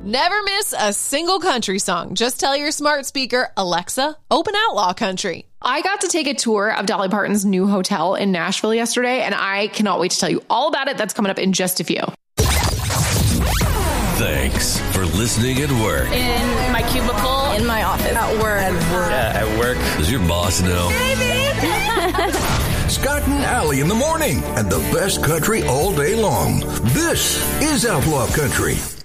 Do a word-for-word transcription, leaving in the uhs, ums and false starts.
Never miss a single country song. Just tell your smart speaker, Alexa, open Outlaw Country. I got to take a tour of Dolly Parton's new hotel in Nashville yesterday, and I cannot wait to tell you all about it. That's coming up in just a few. Thanks for listening at work. In my cubicle. In my office. At work. At work. Yeah, at work. Does your boss know? Scott and Allie in the morning, and the best country all day long. This is Outlaw Country.